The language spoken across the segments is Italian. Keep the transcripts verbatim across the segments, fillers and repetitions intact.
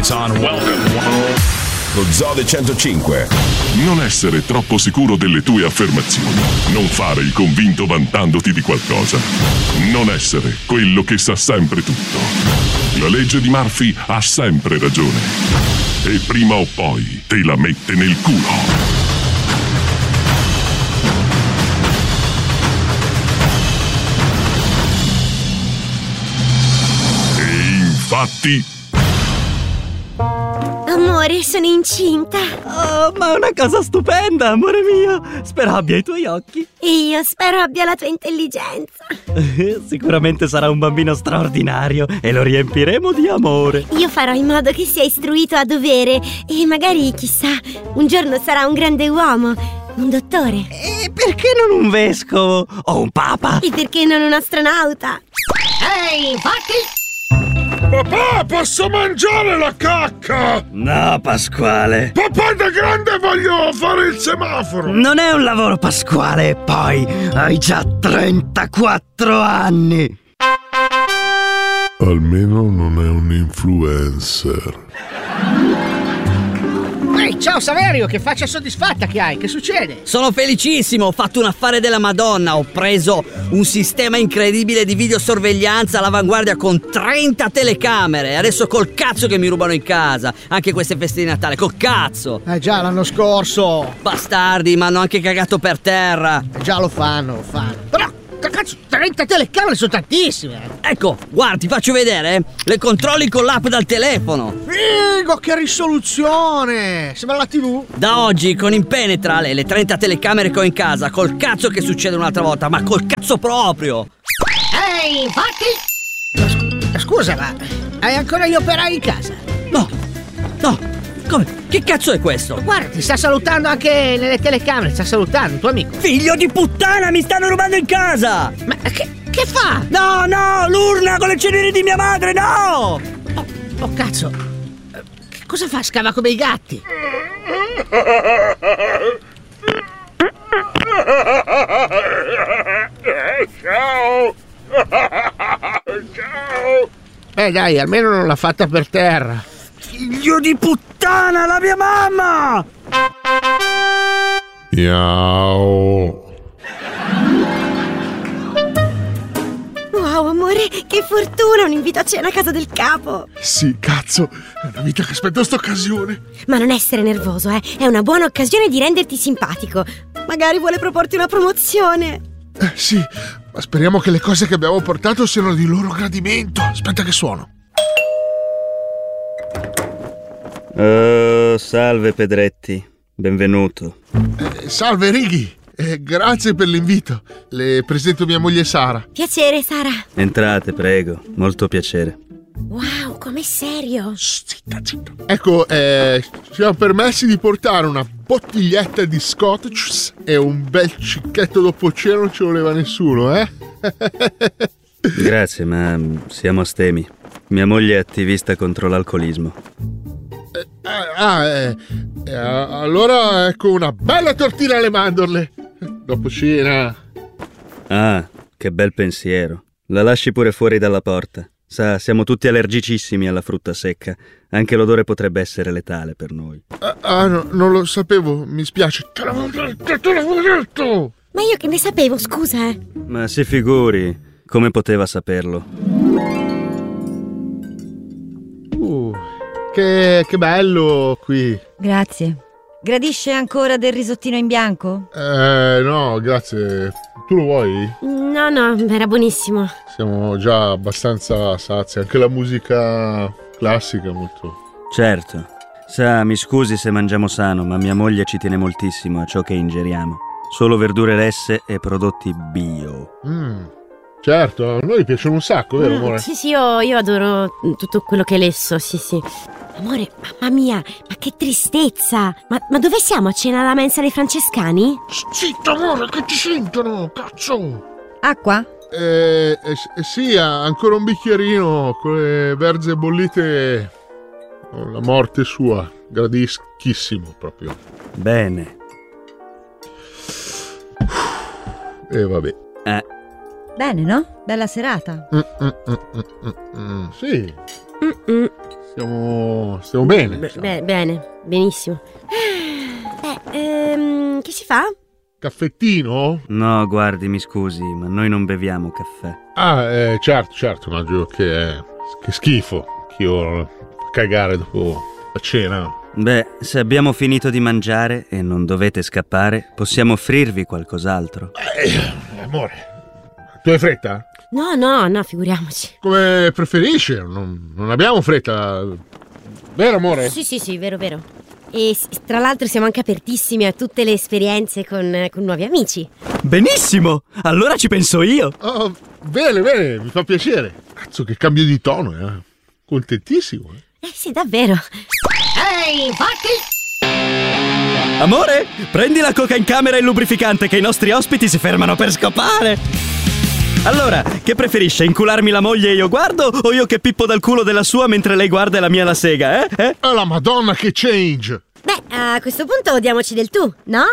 Lo Zode centocinque. Non essere troppo sicuro delle tue affermazioni. Non fare il convinto vantandoti di qualcosa. Non essere quello che sa sempre tutto. La legge di Murphy ha sempre ragione. E prima o poi te la mette nel culo. E infatti... Amore, sono incinta. Oh, ma è una cosa stupenda, amore mio. Spero abbia i tuoi occhi. E io spero abbia la tua intelligenza. Sicuramente sarà un bambino straordinario e lo riempiremo di amore. Io farò in modo che sia istruito a dovere e magari, chissà, un giorno sarà un grande uomo, un dottore. E perché non un vescovo o un papa? E perché non un astronauta? Ehi, infatti... Papà, posso mangiare la cacca? No, Pasquale. Papà, da grande voglio fare il semaforo. Non è un lavoro, Pasquale. Poi hai già trentaquattro anni. Almeno non è un influencer. Ehi, ciao Saverio, che faccia soddisfatta che hai, che succede? Sono felicissimo, ho fatto un affare della Madonna. Ho preso un sistema incredibile di videosorveglianza all'avanguardia con trenta telecamere. Adesso col cazzo che mi rubano in casa. Anche queste feste di Natale, col cazzo. Eh già, l'anno scorso. Bastardi, mi hanno anche cagato per terra. Eh già, lo fanno, lo fanno. Però, cazzo, trenta telecamere sono tantissime. Ecco, guarda, ti faccio vedere, eh. Le controlli con l'app dal telefono. Figo, che risoluzione. Sembra la tivù. Da oggi con Impenetra le, le trenta telecamere che ho in casa, col cazzo che succede un'altra volta, ma col cazzo proprio. Ehi, infatti... Scusa, ma hai ancora gli operai in casa? No, no, come? Che cazzo è questo? Guarda, ti sta salutando anche nelle telecamere, ti sta salutando, un tuo amico. Figlio di puttana, mi stanno rubando in casa! Ma che, che fa? No, no, l'urna con le ceneri di mia madre, no! Oh, oh cazzo, che cosa fa? Scava come i gatti. Ciao! Ciao! Eh dai, almeno non l'ha fatta per terra. Figlio di puttana, la mia mamma! Ciao! Wow, amore, che fortuna, un invito a cena a casa del capo. Sì, cazzo, è una vita che aspetto sta occasione. Ma non essere nervoso, eh, è una buona occasione di renderti simpatico. Magari vuole proporti una promozione. Eh, sì, ma speriamo che le cose che abbiamo portato siano di loro gradimento. Aspetta che suono. Oh, salve Pedretti, benvenuto. Eh, salve Righi, eh, grazie per l'invito. Le presento mia moglie Sara. Piacere, Sara. Entrate, prego, molto piacere. Wow, com'è serio. Zitta, zitta. Ecco, eh, ci siamo permessi di portare una bottiglietta di scotch e un bel cicchetto dopo cena, non ci voleva nessuno, eh? Grazie, ma siamo astemi. Mia moglie è attivista contro l'alcolismo. Eh, ah, eh, eh, allora ecco una bella tortina alle mandorle. Dopo cena. Ah, che bel pensiero. La lasci pure fuori dalla porta. Sa, siamo tutti allergicissimi alla frutta secca. Anche l'odore potrebbe essere letale per noi. Ah, ah no, non lo sapevo, mi spiace. Te l'avevo detto, te l'avevo detto! Ma io che ne sapevo, scusa, eh. Ma si figuri, come poteva saperlo? Uh, che, che bello qui. Grazie. Gradisce ancora del risottino in bianco? Eh, no, grazie. Tu lo vuoi? No, no, era buonissimo. Siamo già abbastanza sazi. Anche la musica classica è molto... Certo. Sa, mi scusi se mangiamo sano, ma mia moglie ci tiene moltissimo a ciò che ingeriamo. Solo verdure lesse e prodotti bio. Mm, certo, a noi piacciono un sacco, vero amore? Mm, sì, sì, io, io adoro tutto quello che è lesso, sì, sì. Amore, mamma mia, ma che tristezza! Ma, ma dove siamo? A cena alla mensa dei francescani? Zitto amore, che ti sentono, cazzo! Acqua? Eh, eh, sì, ancora un bicchierino con le verze bollite. La morte sua, gradischissimo proprio. Bene. E vabbè. Eh. Bene, no? Bella serata. Mm, mm, mm, mm, mm. Sì. Mm-mm. Stiamo, stiamo bene. Be- be- bene, benissimo. Beh, ehm, che si fa? Caffettino? No, guardi, mi scusi, ma noi non beviamo caffè. Ah, eh, certo, certo, immagino che, che schifo. Che io cagare dopo la cena. Beh, se abbiamo finito di mangiare e non dovete scappare, possiamo offrirvi qualcos'altro. Eh, amore, tu hai fretta? No, no, no, figuriamoci. Come preferisci, non, non abbiamo fretta. Vero, amore? Sì, sì, sì, vero, vero. E s- tra l'altro siamo anche apertissimi a tutte le esperienze con, con nuovi amici. Benissimo! Allora ci penso io! Oh, bene, bene, mi fa piacere. Cazzo, che cambio di tono, eh. Contentissimo, eh. Eh sì, davvero. Ehi, infatti! Amore, prendi la coca in camera e il lubrificante che i nostri ospiti si fermano per scopare! Allora, che preferisce, incularmi la moglie e io guardo o io che pippo dal culo della sua mentre lei guarda e la mia la sega, eh? eh? Oh, la Madonna, che change! Beh, a questo punto diamoci del tu, no?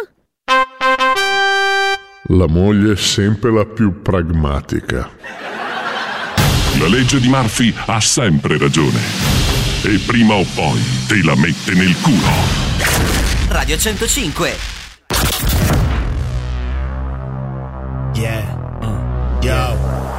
La moglie è sempre la più pragmatica. La legge di Murphy ha sempre ragione. E prima o poi te la mette nel culo. Radio centocinque. Yeah. Uh. Yo.